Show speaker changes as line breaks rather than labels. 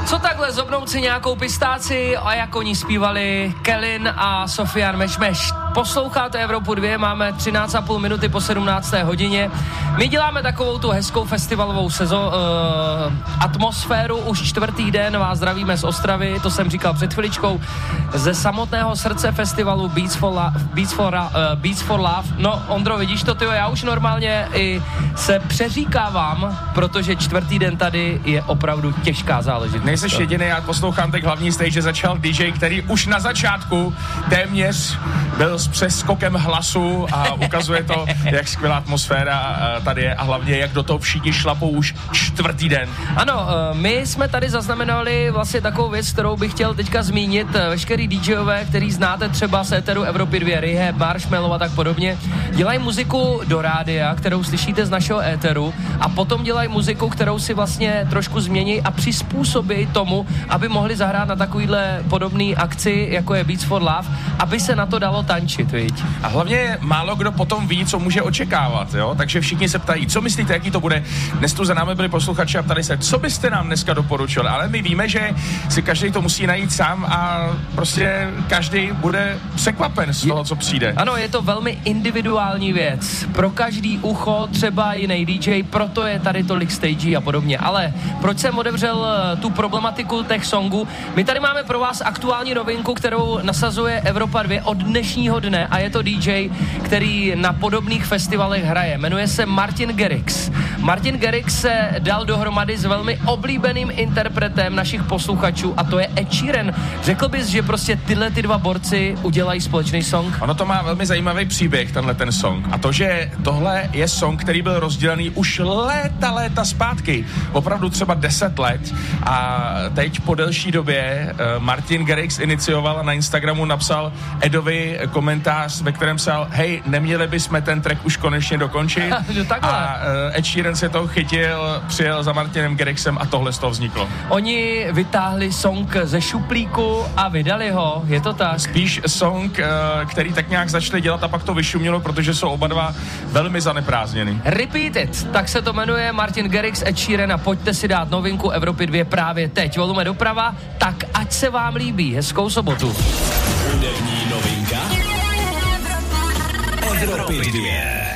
Co takhle zobnout si nějakou pistáci a jak oni zpívali Kelin a Sofian Mešmeš. Posloucháte Evropu 2, máme 13,5 minuty po 17. hodině. My děláme takovou tu hezkou festivalovou atmosféru. Už čtvrtý den vás zdravíme z Ostravy, to jsem říkal před chviličkou, ze samotného srdce festivalu Beats for Love. No, Ondro, vidíš to, tyjo, já už normálně i se přeříkávám, protože čtvrtý den tady je opravdu těžká záležitost.
Nejseš jediný, já poslouchám teď hlavní stage, začal DJ, který už na začátku téměř byl s přeskokem hlasu a ukazuje to, jak skvělá atmosféra tady je a hlavně, jak do toho všichni šlapou už čtvrtý den.
Ano, my jsme tady zaznamenali vlastně takovou věc, kterou bych chtěl teďka zmínit. Veškerý DJové, který znáte třeba z éteru Evropy 2, Rehab, Marshmello a tak podobně, dělají muziku do rádia, kterou slyšíte z našeho éteru, a potom dělají muziku, kterou si vlastně trošku změní a přizpůsobí tomu, aby mohli zahrát na takovýhle podobný akci, jako je Beats for Love, aby se na to dalo tančit, viď?
A hlavně málo kdo potom ví, co může očekávat, jo? Takže všichni se ptají, co myslíte, jaký to bude. Dnes tu za námi byli posluchači a ptali se, co byste nám dneska doporučili, ale my víme, že si každý to musí najít sám a prostě každý bude překvapen z toho, co přijde.
Ano, je to velmi individuální věc. Pro každý ucho třeba jiný DJ, proto je tady tolik stagí a podobně. Ale proč jsem otevřel tu problematiku těch songů? My tady máme pro vás aktuální novinku, kterou nasazuje Evropa 2 od dnešního dne a je to DJ, který na podobných festivalech hraje. Jmenuje se Martin Garrix. Martin Garrix se dal dohromady s velmi oblíbeným interpretem našich posluchačů a to je Ed Sheeran. Řekl bys, že prostě tyhle ty dva borci udělají společný song?
Ono to má velmi zajímavý příběh, tenhle ten song. A to, že tohle je song, který byl rozdělený už léta zpátky. Opravdu třeba 10 let. A teď po delší době Martin Garrix inicioval a na Instagramu napsal Edovi komentář, ve kterém psal, hej, neměli bychom ten track už konečně dokončit. A Ed Sheeran se toho chytil, přijel za Martinem Garrixem a tohle z toho vzniklo.
Oni vytáhli song ze šuplíku a vydali ho, je to tak?
Spíš song, který tak nějak začali dělat a pak to vyšumělo, protože jsou oba dva velmi zaneprázdněny.
Repeat it, tak se to jmenuje Martin Garrix, Ed Sheeran a pojďte si dát novinku Evropy 2 právě teď. Volume doprava, tak ať se vám líbí. Hezkou sobotu.
Hudební novinka Evropy 2.